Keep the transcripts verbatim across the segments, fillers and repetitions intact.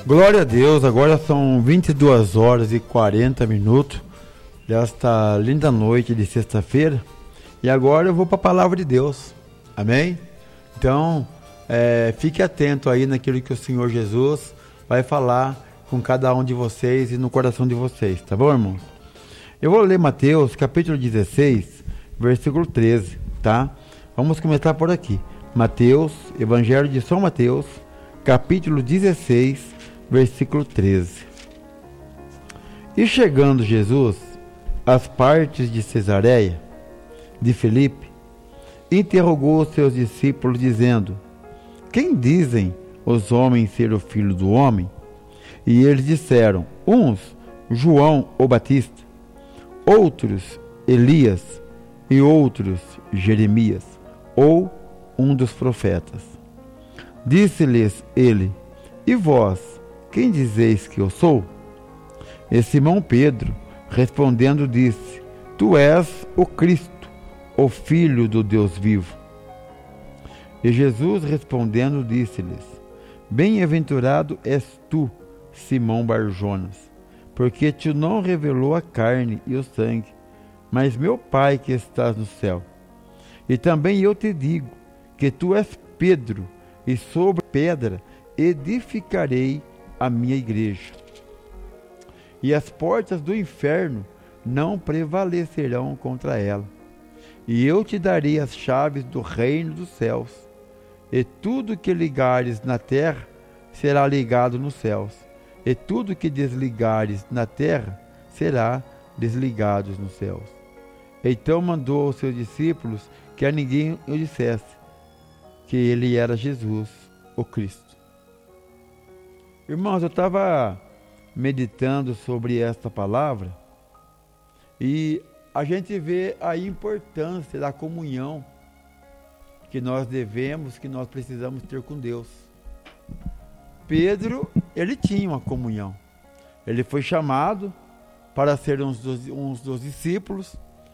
Glória a Deus, agora são vinte e duas horas e quarenta minutos desta linda noite de sexta-feira. E agora eu vou para a palavra de Deus, amém? Então, é, fique atento aí naquilo que o Senhor Jesus vai falar com cada um de vocês e no coração de vocês, tá bom, irmãos? Eu vou ler Mateus capítulo dezesseis, versículo treze, tá? Vamos começar por aqui. Mateus, Evangelho de São Mateus, capítulo dezesseis, versículo treze. E chegando Jesus às partes de Cesareia de Filipe, interrogou os seus discípulos, dizendo: Quem dizem os homens ser o Filho do Homem? E eles disseram: uns, João o Batista, outros, Elias, e outros, Jeremias, ou um dos profetas. Disse-lhes ele: E vós, quem dizeis que eu sou? E Simão Pedro, respondendo, disse: Tu és o Cristo, o Filho do Deus vivo. E Jesus, respondendo, disse-lhes: Bem-aventurado és tu, Simão Barjonas, porque te não revelou a carne e o sangue, mas meu Pai que estás no céu. E também eu te digo que tu és Pedro, e sobre pedra edificarei a minha igreja. E as portas do inferno não prevalecerão contra ela. E eu te darei as chaves do reino dos céus. E tudo que ligares na terra será ligado nos céus. E tudo que desligares na terra será desligado nos céus. Então mandou aos seus discípulos que a ninguém o dissesse que ele era Jesus, o Cristo. Irmãos, eu estava meditando sobre esta palavra e a gente vê a importância da comunhão que nós devemos, que nós precisamos ter com Deus. Pedro, ele tinha uma comunhão. Ele foi chamado para ser um dos, um dos discípulos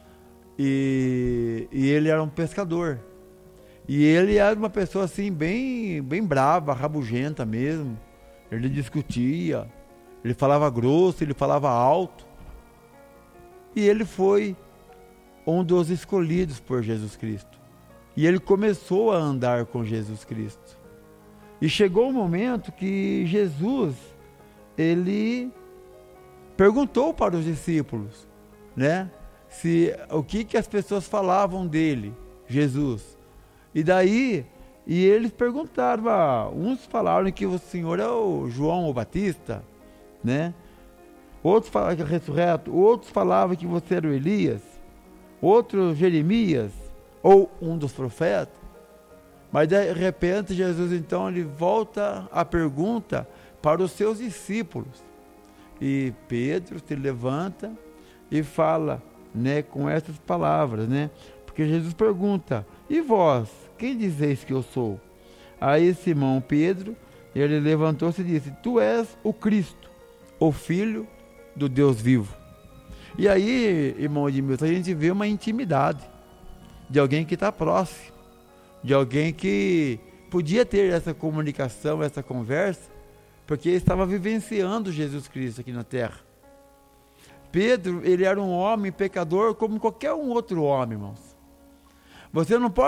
e, e ele era um pescador. E ele era uma pessoa assim bem, bem brava, rabugenta mesmo. Ele discutia, ele falava grosso, ele falava alto. E ele foi um dos escolhidos por Jesus Cristo. E ele começou a andar com Jesus Cristo. E chegou um momento que Jesus, ele perguntou para os discípulos, né, se, o que, que as pessoas falavam dele, Jesus. E daí, e eles perguntaram, ah, uns falaram que o Senhor é o João o Batista, né? Outros falavam que é ressurreto, outros falavam que você era o Elias, outros Jeremias, ou um dos profetas. Mas de repente Jesus então ele volta a pergunta para os seus discípulos. E Pedro se levanta e fala, né, com essas palavras, né? Porque Jesus pergunta: E vós, quem dizeis que eu sou? Aí Simão Pedro, ele levantou-se e disse: Tu és o Cristo, o Filho do Deus vivo. E aí, irmão Edmilson, a gente vê uma intimidade de alguém que está próximo, de alguém que podia ter essa comunicação, essa conversa, porque estava vivenciando Jesus Cristo aqui na terra. Pedro, ele era um homem pecador como qualquer um outro homem, irmãos. Você não pode